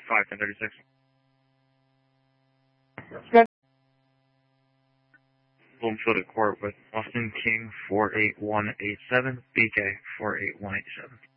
51036. Bloomfield at court with Austin King 48187, BK 48187.